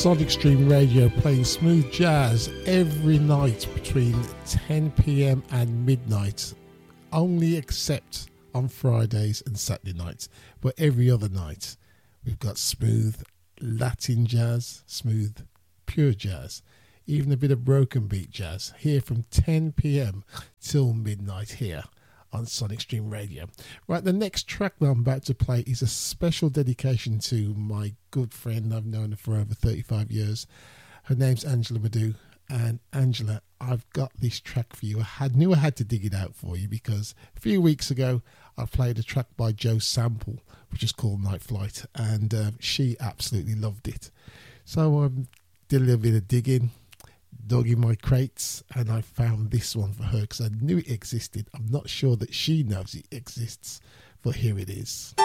Sonic Stream Radio, playing smooth jazz every night between 10 p.m. and midnight, only except on Fridays and Saturday nights. But every other night we've got smooth Latin jazz, smooth pure jazz, even a bit of broken beat jazz, here from 10 p.m. till midnight here on Sonic Stream Radio. Right, the next track that I'm about to play is a special dedication to my good friend. I've known her for over 35 years. Her name's Angela Madu. And Angela, I've got this track for you. I knew I had to dig it out for you because a few weeks ago I played a track by Joe Sample, which is called Night Flight, and she absolutely loved it. So I did a little bit of digging, dug in my crates, and I found this one for her because I knew it existed. I'm not sure that she knows it exists, but here it is.